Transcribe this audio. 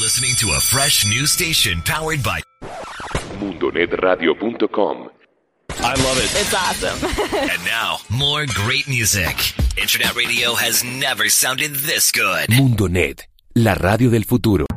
listening to a fresh new station powered by MundoNetRadio.com. I love it. It's awesome. And now, more great music. Internet radio has never sounded this good. MundoNet, la radio del futuro.